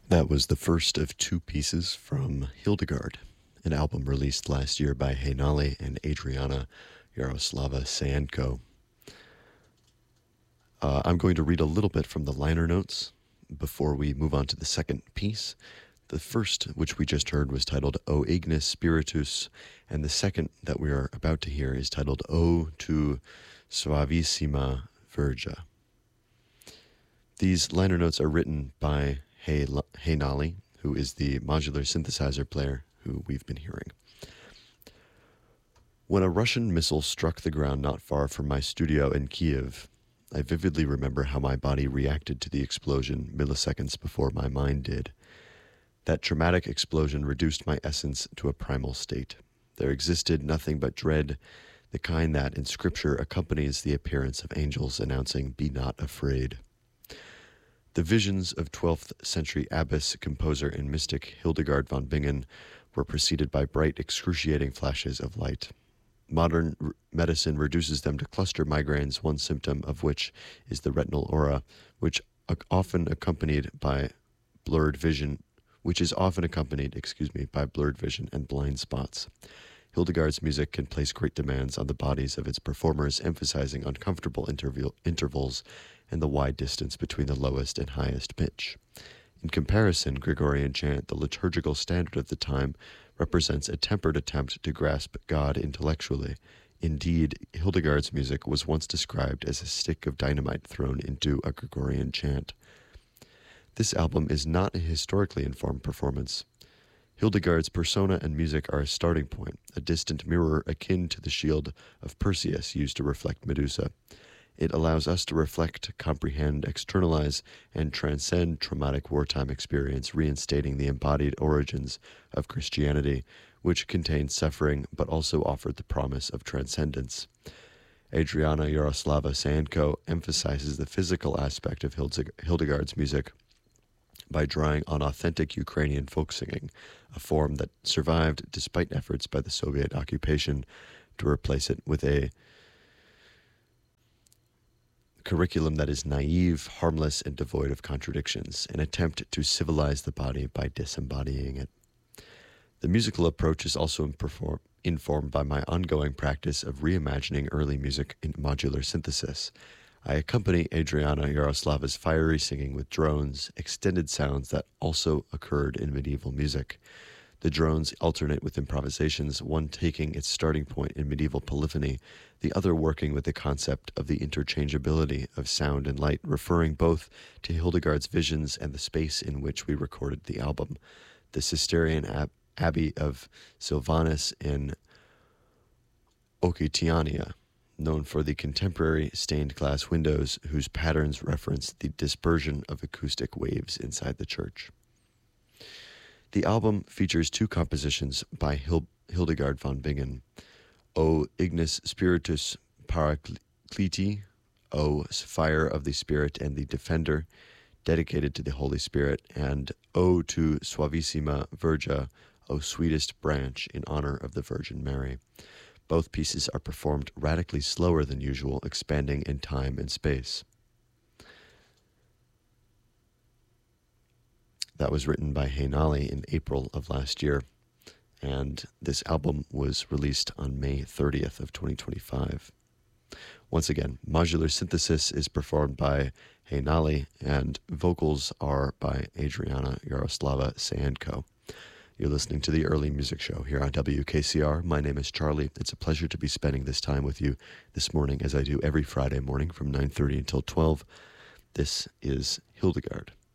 That was the first of two pieces from Hildegard, an album released last year by Heinali and Adriana Yaroslava Saenko. I'm going to read a little bit from the liner notes before we move on to the second piece. The first, which we just heard, was titled O Ignis Spiritus, and the second that we are about to hear is titled O tu Suavissima Verga. These liner notes are written by Heinali, who is the modular synthesizer player who we've been hearing. When a Russian missile struck the ground not far from my studio in Kiev, I vividly remember how my body reacted to the explosion milliseconds before my mind did. That traumatic explosion reduced my essence to a primal state. There existed nothing but dread, the kind that in Scripture accompanies the appearance of angels announcing, "Be not afraid." The visions of 12th century abbess, composer, and mystic Hildegard von Bingen were preceded by bright, excruciating flashes of light. Modern medicine reduces them to cluster migraines, one symptom of which is the retinal aura, which is often accompanied by blurred vision and blind spots. Hildegard's music can place great demands on the bodies of its performers, emphasizing uncomfortable intervals and the wide distance between the lowest and highest pitch. In comparison, Gregorian chant, the liturgical standard of the time, represents a tempered attempt to grasp God intellectually. Indeed, Hildegard's music was once described as a stick of dynamite thrown into a Gregorian chant. This album is not a historically informed performance. Hildegard's persona and music are a starting point, a distant mirror akin to the shield of Perseus used to reflect Medusa. It allows us to reflect, comprehend, externalize, and transcend traumatic wartime experience, reinstating the embodied origins of Christianity, which contained suffering but also offered the promise of transcendence. Adriana Yaroslava Saenko emphasizes the physical aspect of Hildegard's music by drawing on authentic Ukrainian folk singing, a form that survived despite efforts by the Soviet occupation to replace it with a curriculum that is naive, harmless, and devoid of contradictions, an attempt to civilize the body by disembodying it. The musical approach is also informed by my ongoing practice of reimagining early music in modular synthesis. I accompany Adriana Yaroslava's fiery singing with drones, extended sounds that also occurred in medieval music. The drones alternate with improvisations, one taking its starting point in medieval polyphony, the other working with the concept of the interchangeability of sound and light, referring both to Hildegard's visions and the space in which we recorded the album. The Cistercian Abbey of Sylvanus in Occitania, known for the contemporary stained glass windows whose patterns reference the dispersion of acoustic waves inside the church. The album features two compositions by Hildegard von Bingen, O Ignis Spiritus Paracliti, O Fire of the Spirit and the Defender, dedicated to the Holy Spirit, and O tu Suavissima Verga, O Sweetest Branch, in honor of the Virgin Mary. Both pieces are performed radically slower than usual, expanding in time and space. That was written by Heinali in April of last year, and this album was released on May 30th of 2025. Once again, modular synthesis is performed by Heinali, and vocals are by Adriana Yaroslava Saenko. You're listening to the Early Music Show here on WKCR. My name is Charlie. It's a pleasure to be spending this time with you this morning, as I do every Friday morning from 9:30 until 12. This is Hildegard.